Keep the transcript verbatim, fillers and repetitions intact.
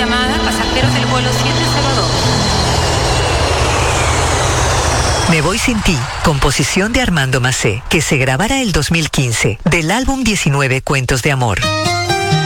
llamada, pasajeros del vuelo siete cero dos. Me voy sin ti, composición de Armando Macé, que se grabará el dos mil quince, del álbum diecinueve Cuentos de Amor.